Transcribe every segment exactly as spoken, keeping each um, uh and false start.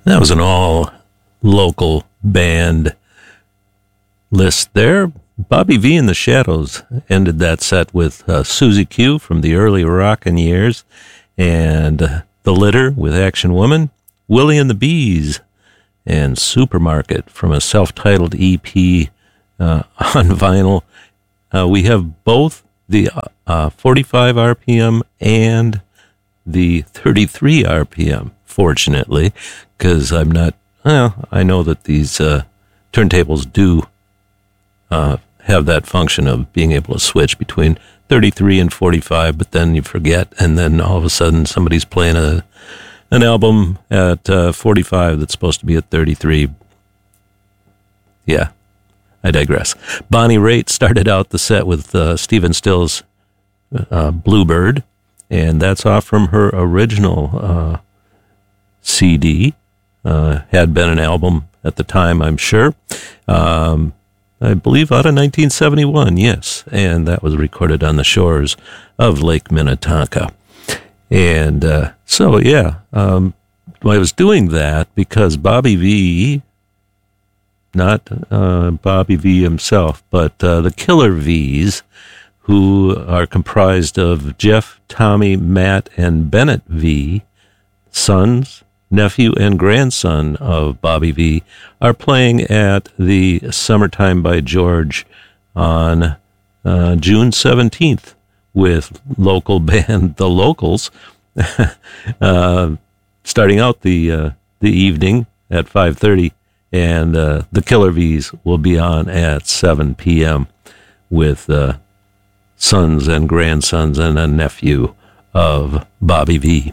That was an all-local band list there. Bobby V and the Shadows ended that set with uh, Susie Q from the early rockin' years, and uh, The Litter with Action Woman, Willie and the Bees, and Supermarket from a self-titled E P uh, on vinyl. Uh, we have both the uh, forty-five R P M and the thirty-three R P M, fortunately, because I'm not, well, I know that these uh, turntables do uh, have that function of being able to switch between thirty-three and forty-five, but then you forget, and then all of a sudden somebody's playing a an album at uh, forty-five that's supposed to be at thirty-three. Yeah, I digress. Bonnie Raitt started out the set with uh, Stephen Stills' uh, Bluebird, and that's off from her original uh, C D. Uh, had been an album at the time, I'm sure. Um, I believe out of nineteen seventy-one, yes, and that was recorded on the shores of Lake Minnetonka. And uh, so, yeah, um, I was doing that because Bobby V, not uh, Bobby V himself, but uh, the Killer V's, who are comprised of Jeff, Tommy, Matt, and Bennett V, sons, nephew, and grandson of Bobby V, are playing at the Summertime by George on uh, June seventeenth with local band The Locals, uh, starting out the uh, the evening at five thirty, and uh, the Killer V's will be on at seven p.m. with uh, sons and grandsons and a nephew of Bobby V.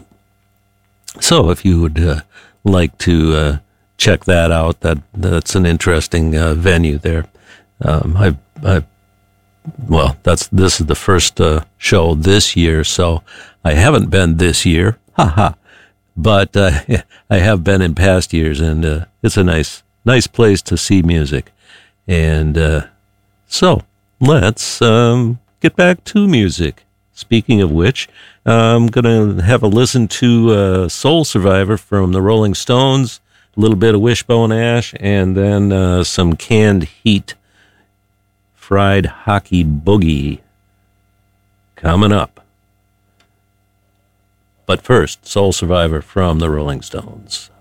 So if you would uh, like to uh, check that out, that that's an interesting uh, venue there. Um, I've, I've, well, that's this is the first uh, show this year, so I haven't been this year, haha. But uh, I have been in past years, and uh, it's a nice, nice place to see music. And uh, so let's um, get back to music. Speaking of which, I'm going to have a listen to uh, Soul Survivor from the Rolling Stones, a little bit of Wishbone Ash, and then uh, some Canned Heat Fried Hockey Boogie coming up. But first, Soul Survivor from the Rolling Stones.